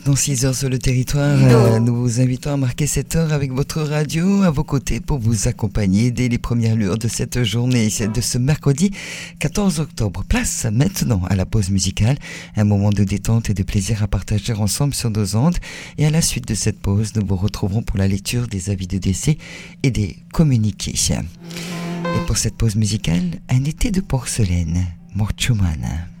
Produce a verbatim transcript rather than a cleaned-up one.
maintenant six heures sur le territoire. Euh, nous vous invitons à marquer cette heure avec votre radio à vos côtés pour vous accompagner dès les premières lueurs de cette journée, de ce mercredi quatorze octobre. Place maintenant à la pause musicale, un moment de détente et de plaisir à partager ensemble sur nos ondes. Et à la suite de cette pause, nous vous retrouverons pour la lecture des avis de décès et des communiqués. Et pour cette pause musicale, un été de porcelaine, Mort Schumann.